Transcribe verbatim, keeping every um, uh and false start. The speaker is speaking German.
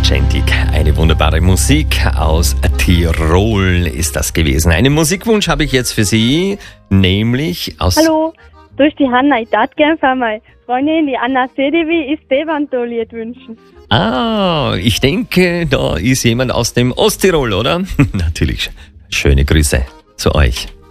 Authentic. Eine wunderbare Musik aus Tirol ist das gewesen. Einen Musikwunsch habe ich jetzt für Sie, nämlich aus... Hallo, du bist die Hanna. Ich darf gerne für meine Freundin, die Anna Sedevi, ist Devanto-Lied wünschen. Ah, ich denke, da ist jemand aus dem Osttirol, oder? Natürlich. Schöne Grüße zu euch.